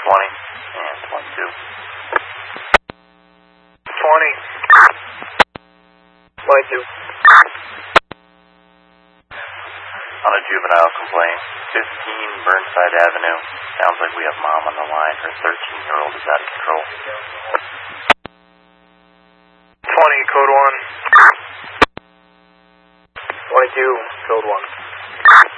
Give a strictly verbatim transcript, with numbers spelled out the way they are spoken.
twenty and twenty-two. twenty. twenty-two. On a juvenile complaint, fifteen Burnside Avenue. Sounds like we have mom on the line. Her thirteen-year-old is out of control. twenty, code one. twenty-two, code one.